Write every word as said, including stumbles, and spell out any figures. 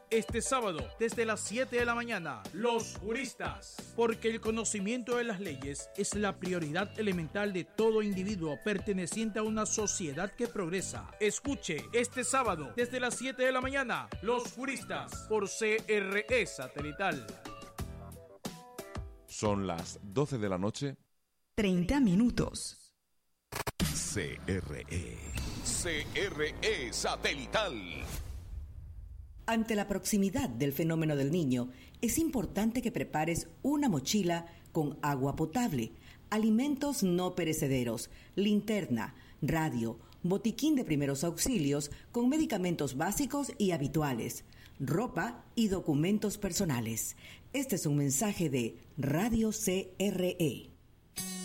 este sábado desde las siete de la mañana. Los juristas. Porque el conocimiento de las leyes es la prioridad elemental de todo individuo perteneciente a una sociedad que progresa. Escuche este sábado desde las siete de la mañana. Los juristas por C R E Satelital. Son las doce de la noche. treinta minutos. C R E. C R E Satelital. Ante la proximidad del fenómeno del Niño, es importante que prepares una mochila con agua potable, alimentos no perecederos, linterna, radio, botiquín de primeros auxilios con medicamentos básicos y habituales, ropa y documentos personales. Este es un mensaje de Radio C R E.